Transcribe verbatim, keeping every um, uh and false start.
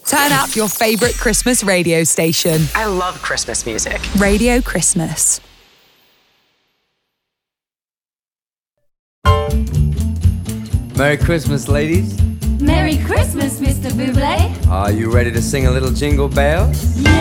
Turn up your favourite Christmas radio station. I love Christmas music. Radio Christmas. Merry Christmas, ladies. Merry Christmas, Mister Bublé. Are you ready to sing a little jingle bells?